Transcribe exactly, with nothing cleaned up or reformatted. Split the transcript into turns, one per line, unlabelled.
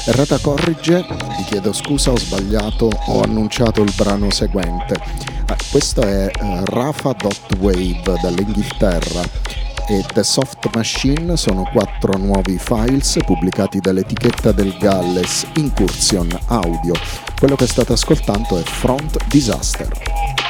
Errata corrige, vi chiedo scusa, ho sbagliato, ho annunciato il brano seguente. Ah, questo è uh, Rafa Dot Wave dall'Inghilterra e The Soft Machine, sono quattro nuovi files pubblicati dall'etichetta del Galles Incursion Audio. Quello che state ascoltando è Front Disaster.